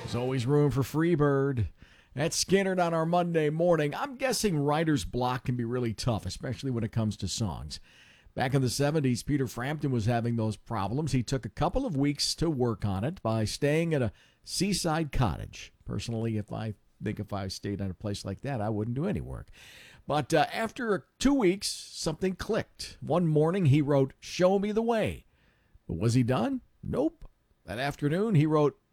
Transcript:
There's always room for Freebird. That's Skinnerd on our Monday morning. I'm guessing writer's block can be really tough, especially when it comes to songs. Back in the 70s, Peter Frampton was having those problems. He took a couple of weeks to work on it by staying at a seaside cottage. Personally, if I stayed at a place like that, I wouldn't do any work. But after 2 weeks, something clicked. One morning, he wrote, "Show Me the Way." But was he done? Nope. That afternoon, he wrote,